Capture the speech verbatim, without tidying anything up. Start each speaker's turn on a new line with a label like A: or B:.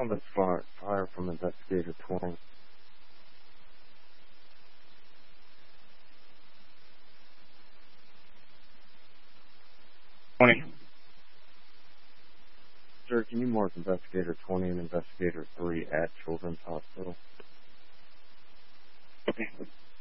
A: on the fire, fire from Investigator twenty.
B: twenty.
A: Sir, can you mark Investigator twenty and Investigator three at Children's Hospital?
B: Okay.